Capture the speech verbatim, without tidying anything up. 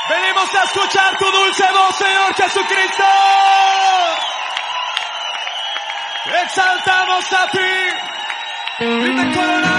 Venimos a escuchar tu dulce voz, Señor Jesucristo. Exaltamos a ti. Y te coronamos.